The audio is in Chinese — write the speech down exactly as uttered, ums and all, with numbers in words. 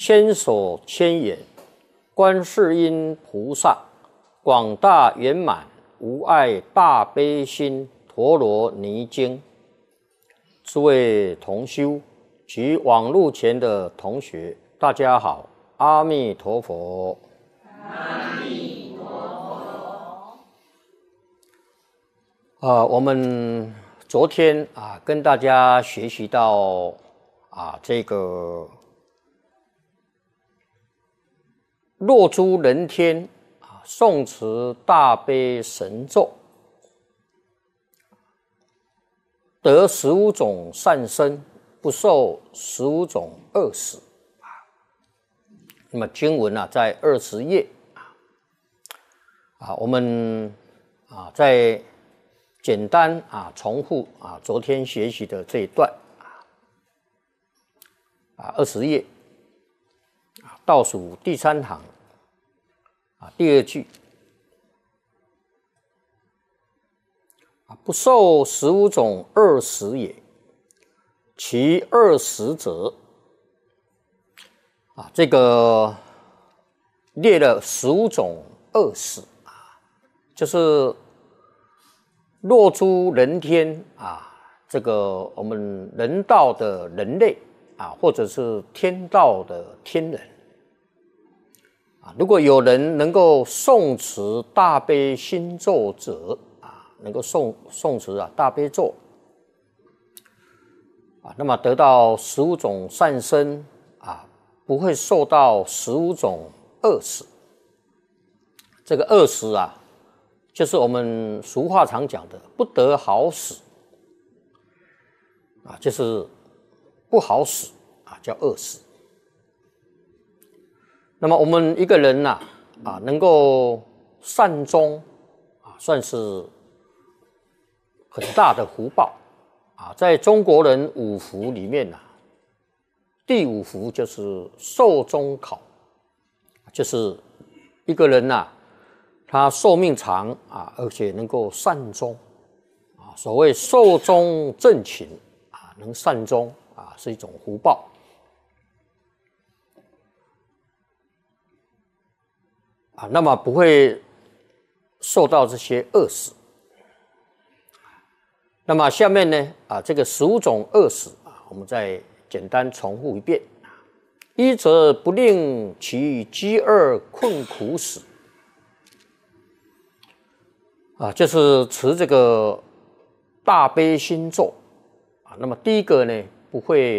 千手千眼，观世音菩萨，广大圆满无碍大悲心陀罗尼经。诸位同修及网络前的同学，大家好，阿弥陀佛。 阿弥陀佛。 啊、呃，我们昨天啊跟大家学习到啊这个落诸人天啊诵持大悲神咒，得十五种善身，不受十五种恶死。那么经文啊在二十页啊，我们啊在简单啊重复啊昨天学习的这一段啊，二十页啊倒数第三行啊第二句啊，不受十五种恶死也，其恶死者啊，这个列了十五种恶死啊，就是落诸人天啊，这个我们人道的人类啊，或者是天道的天人啊，如果有人能够诵持大悲心咒者啊，能够诵诵持啊大悲咒啊，那么得到十五种善身啊，不会受到十五种恶死。这个恶死啊，就是我们俗话常讲的不得好死啊，就是不好死啊，叫恶死。那么我们一个人呐 啊, 啊，能够善终啊，算是很大的福报啊。在中国人五福里面呐、啊，第五福就是寿终考，就是一个人呐、啊，他寿命长啊，而且能够善终啊。所谓寿终正寝啊，能善终啊，是一种福报啊。那么不会受到这些恶死。那么下面呢啊，这个十五种恶死啊，我们再简单重复一遍。一则不令其饥饿困苦死啊，就是持这个大悲心咒啊。那么第一个呢，不会